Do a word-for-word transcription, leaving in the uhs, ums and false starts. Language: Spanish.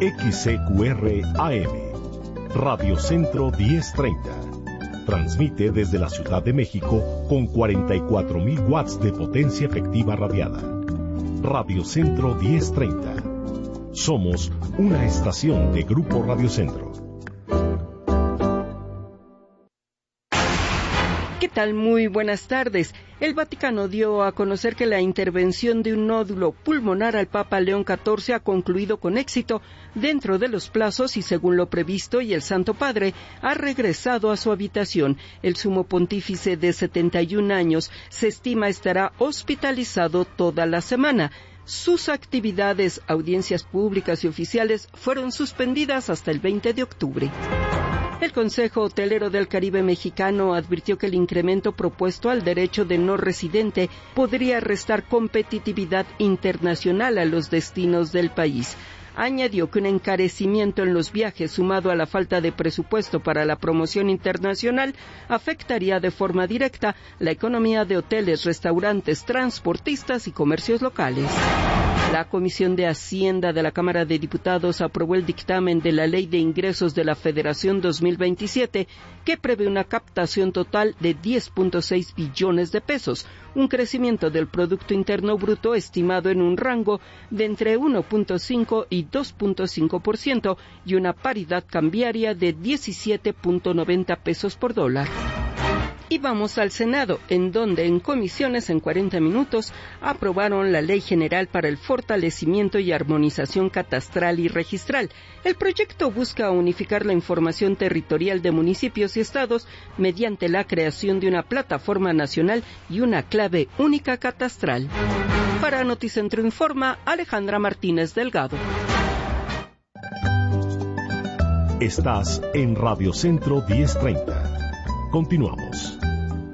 X C Q R A M, Radio Centro diez treinta. Transmite desde la Ciudad de México con cuarenta y cuatro mil watts de potencia efectiva radiada. Radio Centro diez treinta. Somos una estación de Grupo Radio Centro. ¿Qué tal? Muy buenas tardes. El Vaticano dio a conocer que la intervención de un nódulo pulmonar al Papa León catorce ha concluido con éxito dentro de los plazos y según lo previsto, y el Santo Padre ha regresado a su habitación. El sumo pontífice de setenta y un años se estima estará hospitalizado toda la semana. Sus actividades, audiencias públicas y oficiales fueron suspendidas hasta el veinte de octubre. El Consejo Hotelero del Caribe Mexicano advirtió que el incremento propuesto al derecho de no residente podría restar competitividad internacional a los destinos del país. Añadió que un encarecimiento en los viajes sumado a la falta de presupuesto para la promoción internacional afectaría de forma directa la economía de hoteles, restaurantes, transportistas y comercios locales. La Comisión de Hacienda de la Cámara de Diputados aprobó el dictamen de la Ley de Ingresos de la Federación dos mil veintisiete, que prevé una captación total de diez punto seis billones de pesos, un crecimiento del Producto Interno Bruto estimado en un rango de entre uno punto cinco y dos punto cinco por ciento y una paridad cambiaria de diecisiete punto noventa pesos por dólar. Y vamos al Senado, en donde en comisiones en cuarenta minutos aprobaron la Ley General para el Fortalecimiento y Armonización Catastral y Registral. El proyecto busca unificar la información territorial de municipios y estados mediante la creación de una plataforma nacional y una clave única catastral. Para Noticentro Informa, Alejandra Martínez Delgado. Estás en Radio Centro diez treinta. Continuamos.